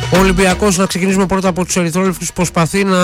Ο Ολυμπιακός, να ξεκινήσουμε πρώτα από τους ερυθρόλευκους, προσπαθεί να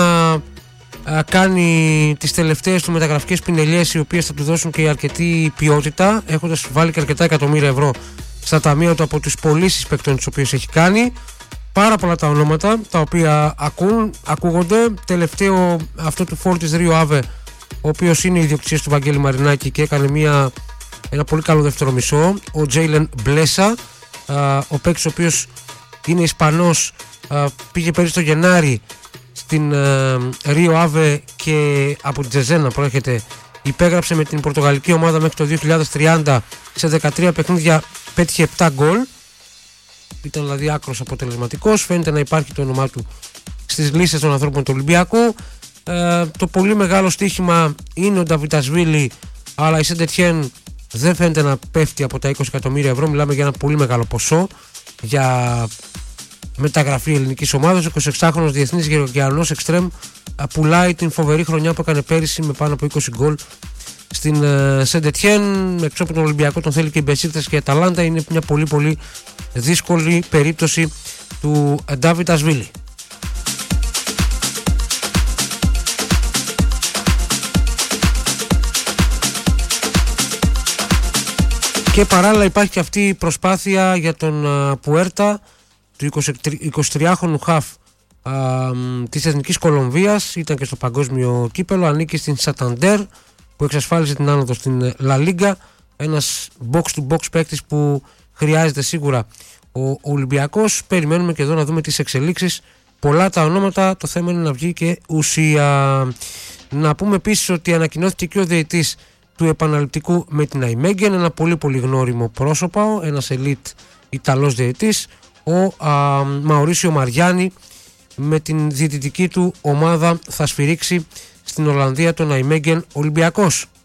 κάνει τις τελευταίες του μεταγραφικές πινελιές, οι οποίες θα του δώσουν και αρκετή ποιότητα, έχοντας βάλει και αρκετά εκατομμύρια ευρώ στα ταμεία του από τις πωλήσεις παικτών τις οποίες έχει κάνει. Πάρα πολλά τα ονόματα τα οποία ακούγονται. Τελευταίο αυτό του Φόρτις Ρίο Άβε, ο οποίος είναι ιδιοκτησίας του Βαγγέλη Μαρινάκη και έκανε ένα πολύ καλό δεύτερο μισό. Ο Τζέιλεν Μπλέσα, ο παίκτης ο οποίος είναι Ισπανός, πήγε πέρυσι το Γενάρη στην Ρίο Άβε και από την Τζεζένα προέρχεται. Υπέγραψε με την πορτογαλική ομάδα μέχρι το 2030, σε 13 παιχνίδια πέτυχε 7 γκολ. Ήταν δηλαδή άκρος αποτελεσματικός. Φαίνεται να υπάρχει το όνομά του στις λίστες των ανθρώπων του Ολυμπιακού. Το πολύ μεγάλο στοίχημα είναι ο Νταβιτασβίλη, αλλά η Σεντ-Ετιέν δεν φαίνεται να πέφτει από τα 20 εκατομμύρια ευρώ. Μιλάμε για ένα πολύ μεγάλο ποσό για μεταγραφή ελληνικής ομάδας. 26χρονος διεθνής γεωργιανός εξτρέμ πουλάει την φοβερή χρονιά που έκανε πέρυσι με πάνω από 20 γκολ στην Σεντ-Ετιέν. Εξώ από τον Ολυμπιακό τον θέλει και η Μπεσίκτας και η Αταλάντα. Είναι μια πολύ πολύ δύσκολη περίπτωση του Νταβιτασβίλη. Και παράλληλα υπάρχει και αυτή η προσπάθεια για τον Πουέρτα, του 23χρονου χαφ της Εθνικής Κολομβίας. Ήταν και στο παγκόσμιο κύπελο, ανήκει στην Σαταντέρ που εξασφάλισε την άνοδο στην Λα Λίγκα. Ένας box to box παίκτης που χρειάζεται σίγουρα ο Ολυμπιακός. Περιμένουμε και εδώ να δούμε τις εξελίξεις. Πολλά τα ονόματα, το θέμα είναι να βγει και ουσία. Να πούμε επίσης ότι ανακοινώθηκε και ο διαιτής του επαναληπτικού με την Αϊμέγγεν, ένα πολύ πολύ γνώριμο πρόσωπο, ένας ελίτ Ιταλός διαιτής, ο Μαουρίσιο Μαριάννη. Με την διαιτητική του ομάδα θα σφυρίξει στην Ολλανδία τον Αϊμέγγεν Ολυμπιακός.